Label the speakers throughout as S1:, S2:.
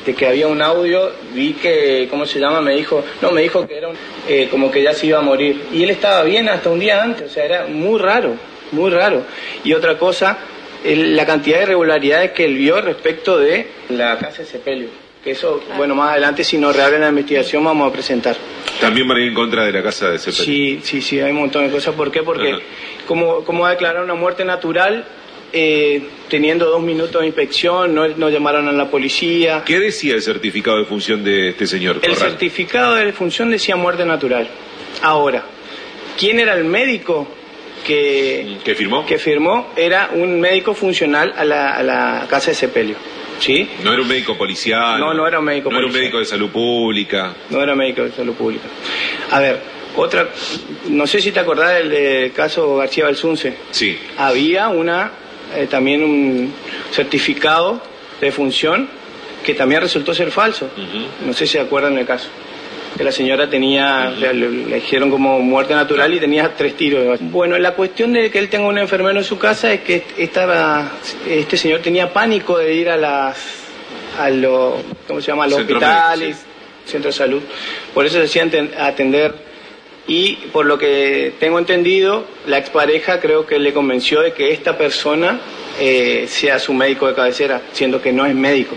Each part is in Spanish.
S1: de que había un audio, vi que, ¿cómo se llama? Me dijo que era como que ya se iba a morir. Y él estaba bien hasta un día antes, o sea, era muy raro, muy raro. Y otra cosa, la cantidad de irregularidades que él vio respecto de la casa de sepelio. Que eso, bueno, más adelante, si nos reabren la investigación, vamos a presentar.
S2: ¿También van a ir en contra de la casa de sepelio?
S1: Sí, hay un montón de cosas. ¿Por qué? Porque, ¿cómo va a declarar una muerte natural? Teniendo 2 minutos de inspección, no llamaron a la policía.
S2: ¿Qué decía el certificado de función de este señor Corral?
S1: El certificado de función decía muerte natural. Ahora, ¿quién era el médico que
S2: firmó?
S1: Que firmó era un médico funcional a la casa de sepelio. ¿Sí?
S2: ¿No era un médico policial?
S1: No era un médico policial.
S2: ¿No era un médico de salud pública?
S1: No era médico de salud pública. A ver, no sé si te acordás del caso García Belsunce.
S2: Sí.
S1: Había también un certificado de función que también resultó ser falso. No sé si se acuerdan del caso. Que la señora tenía, le dijeron como muerte natural y tenía 3 tiros. Bueno, la cuestión de que él tenga un enfermero en su casa es que este señor tenía pánico de ir a los hospitales, centros de salud. Por eso se hacía atender. Y por lo que tengo entendido, la expareja creo que le convenció de que esta persona sea su médico de cabecera, siendo que no es médico.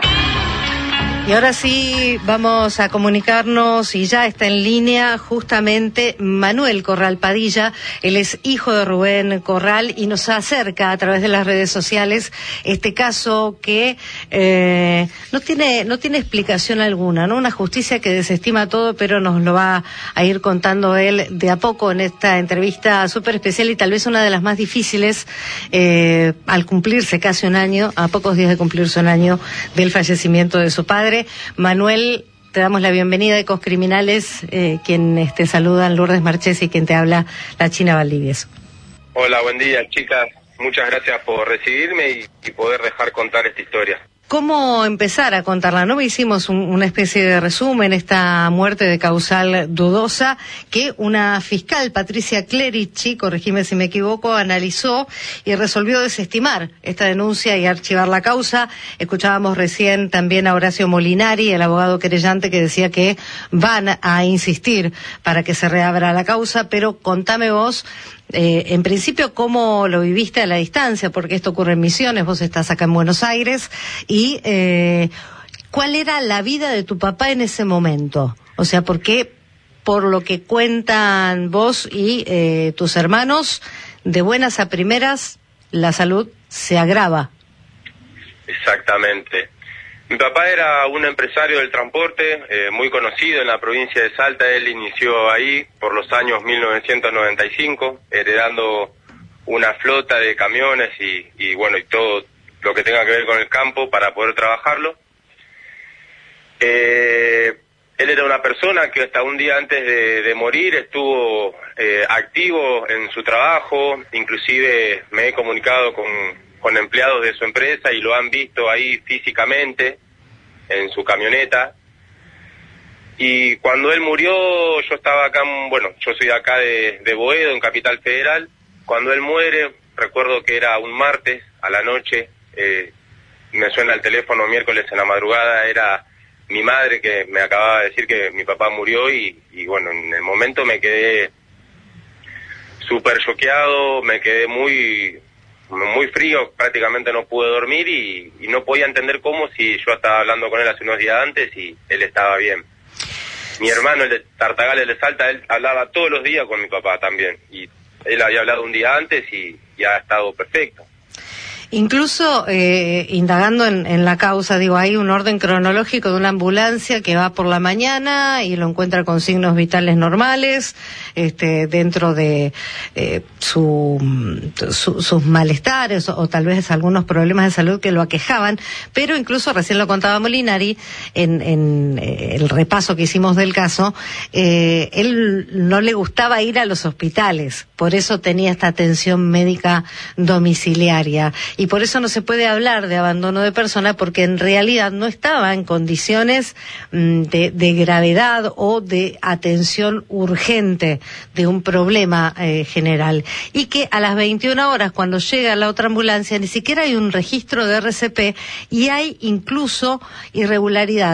S3: Y ahora sí vamos a comunicarnos, y ya está en línea justamente Manuel Corral Padilla. Él es hijo de Rubén Corral y nos acerca a través de las redes sociales este caso que no tiene explicación alguna, ¿no? Una justicia que desestima todo, pero nos lo va a ir contando él de a poco en esta entrevista súper especial y tal vez una de las más difíciles al cumplirse casi un año, a pocos días de cumplirse un año del fallecimiento de su padre. Manuel, te damos la bienvenida de Ecos Criminales, quien te saludan Lourdes Marchesi y quien te habla la China Valdivieso.
S4: Hola, buen día, chicas. Muchas gracias por recibirme y poder dejar contar esta historia.
S3: ¿Cómo empezar a contarla? ¿No? Hicimos una especie de resumen, esta muerte de causal dudosa que una fiscal, Patricia Clerici, corregime si me equivoco, analizó y resolvió desestimar esta denuncia y archivar la causa. Escuchábamos recién también a Horacio Molinari, el abogado querellante, que decía que van a insistir para que se reabra la causa, pero contame vos, en principio, ¿cómo lo viviste a la distancia? Porque esto ocurre en Misiones, vos estás acá en Buenos Aires, y ¿cuál era la vida de tu papá en ese momento? O sea, ¿por qué, por lo que cuentan vos y tus hermanos, de buenas a primeras, la salud se agrava?
S4: Exactamente. Mi papá era un empresario del transporte, muy conocido en la provincia de Salta. Él inició ahí por los años 1995, heredando una flota de camiones y todo lo que tenga que ver con el campo para poder trabajarlo. Él era una persona que hasta un día antes de morir estuvo activo en su trabajo. Inclusive me he comunicado con empleados de su empresa y lo han visto ahí físicamente en su camioneta. Y cuando él murió, yo estaba acá, yo soy acá de Boedo, en Capital Federal. Cuando él muere, recuerdo que era un martes a la noche, me suena el teléfono miércoles en la madrugada, era mi madre que me acababa de decir que mi papá murió y en el momento me quedé súper choqueado, me quedé muy frío, prácticamente no pude dormir y no podía entender cómo, si yo estaba hablando con él hace unos días antes y él estaba bien. Mi hermano, el de Tartagal, el de Salta, él hablaba todos los días con mi papá también y él había hablado un día antes y ha estado perfecto.
S3: Incluso indagando en la causa, hay un orden cronológico de una ambulancia que va por la mañana y lo encuentra con signos vitales normales, dentro de sus malestares o tal vez algunos problemas de salud que lo aquejaban, pero incluso recién lo contaba Molinari en el repaso que hicimos del caso, él no le gustaba ir a los hospitales, por eso tenía esta atención médica domiciliaria. Y por eso no se puede hablar de abandono de persona, porque en realidad no estaba en condiciones de gravedad o de atención urgente de un problema general. Y que a las 21 horas, cuando llega la otra ambulancia, ni siquiera hay un registro de RCP y hay incluso irregularidades.